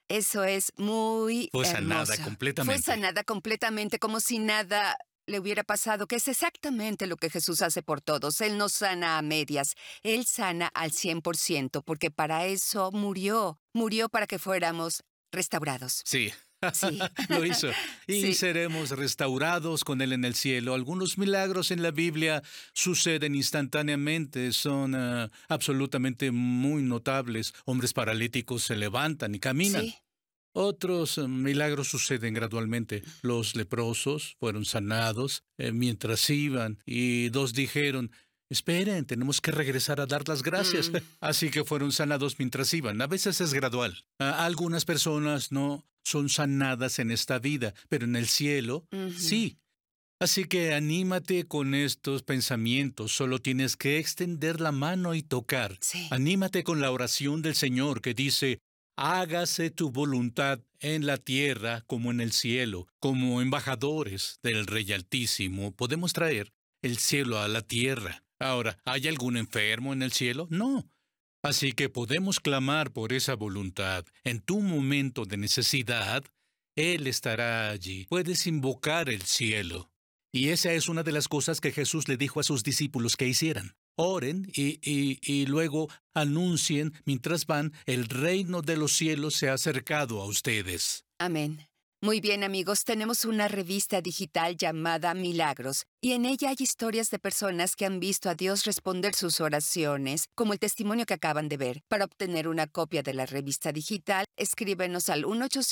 Eso es muy Fue sanada hermoso. completamente. Fue sanada completamente, como si nada le hubiera pasado, que es exactamente lo que Jesús hace por todos. Él no sana a medias, Él sana al 100%, porque para eso murió. Murió para que fuéramos restaurados. Sí, Sí, lo hizo. Y sí, seremos restaurados con Él en el cielo. Algunos milagros en la Biblia suceden instantáneamente, son absolutamente muy notables. Hombres paralíticos se levantan y caminan. sí. Otros milagros suceden gradualmente. Los leprosos fueron sanados mientras iban y dos dijeron, esperen, tenemos que regresar a dar las gracias. Mm, Así que fueron sanados mientras iban. A veces es gradual. Algunas personas no son sanadas en esta vida, pero en el cielo ujú. sí. Así que anímate con estos pensamientos. Solo tienes que extender la mano y tocar. Sí. Anímate con la oración del Señor que dice, hágase tu voluntad en la tierra como en el cielo. Como embajadores del Rey Altísimo, podemos traer el cielo a la tierra. Ahora, ¿hay algún enfermo en el cielo? No. Así que podemos clamar por esa voluntad. En tu momento de necesidad, Él estará allí. Puedes invocar el cielo. Y esa es una de las cosas que Jesús le dijo a sus discípulos que hicieran. Oren y luego anuncien mientras van, el reino de los cielos se ha acercado a ustedes. Amén. Muy bien, amigos, tenemos una revista digital llamada Milagros, y en ella hay historias de personas que han visto a Dios responder sus oraciones, como el testimonio que acaban de ver. Para obtener una copia de la revista digital, escríbenos al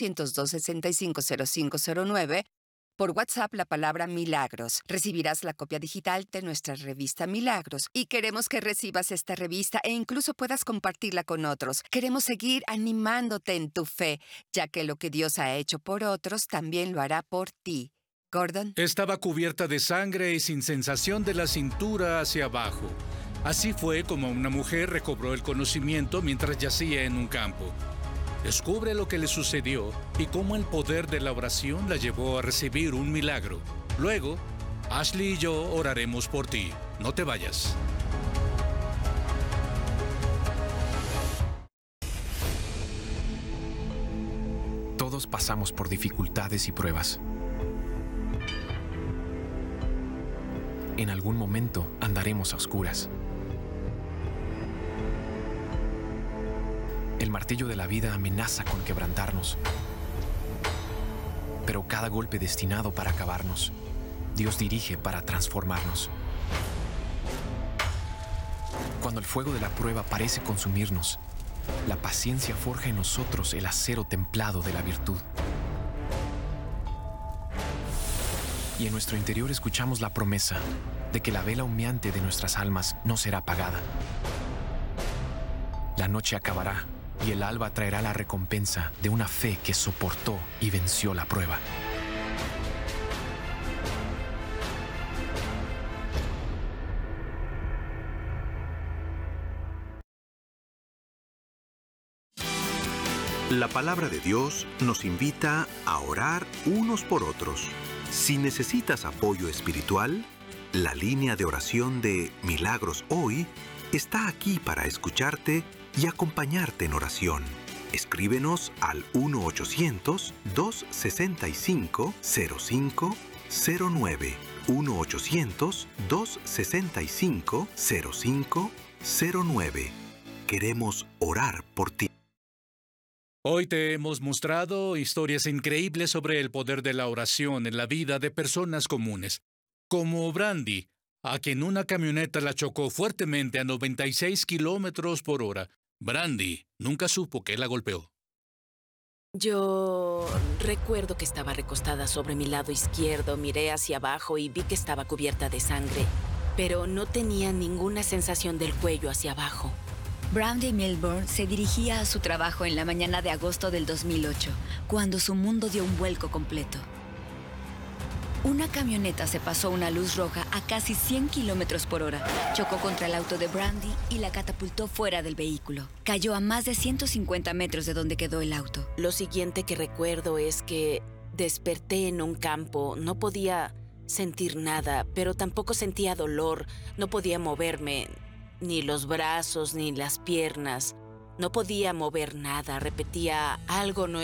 1-800-265-0509, por WhatsApp la palabra Milagros. Recibirás la copia digital de nuestra revista Milagros. Y queremos que recibas esta revista e incluso puedas compartirla con otros. Queremos seguir animándote en tu fe, ya que lo que Dios ha hecho por otros también lo hará por ti. Gordon. Estaba cubierta de sangre y sin sensación de la cintura hacia abajo. Así fue como una mujer recobró el conocimiento mientras yacía en un campo. Descubre lo que le sucedió y cómo el poder de la oración la llevó a recibir un milagro. Luego, Ashley y yo oraremos por ti. No te vayas. Todos pasamos por dificultades y pruebas. En algún momento andaremos a oscuras. El martillo de la vida amenaza con quebrantarnos. Pero cada golpe destinado para acabarnos, Dios dirige para transformarnos. Cuando el fuego de la prueba parece consumirnos, la paciencia forja en nosotros el acero templado de la virtud. Y en nuestro interior escuchamos la promesa de que la vela humeante de nuestras almas no será apagada. La noche acabará y el alba traerá la recompensa de una fe que soportó y venció la prueba. La palabra de Dios nos invita a orar unos por otros. Si necesitas apoyo espiritual, la línea de oración de Milagros Hoy está aquí para escucharte y acompañarte en oración. Escríbenos al 1-800-265-0509. 1-800-265-0509. Queremos orar por ti. Hoy te hemos mostrado historias increíbles sobre el poder de la oración en la vida de personas comunes, como Brandy, a quien una camioneta la chocó fuertemente a 96 kilómetros por hora. Brandy nunca supo que la golpeó. Yo recuerdo que estaba recostada sobre mi lado izquierdo, miré hacia abajo y vi que estaba cubierta de sangre, pero no tenía ninguna sensación del cuello hacia abajo. Brandy Milburn se dirigía a su trabajo en la mañana de agosto del 2008, cuando su mundo dio un vuelco completo. Una camioneta se pasó una luz roja a casi 100 kilómetros por hora, chocó contra el auto de Brandy y la catapultó fuera del vehículo. Cayó a más de 150 metros de donde quedó el auto. Lo siguiente que recuerdo es que desperté en un campo, no podía sentir nada, pero tampoco sentía dolor, no podía moverme. Ni los brazos, ni las piernas. No podía mover nada. Repetía, algo no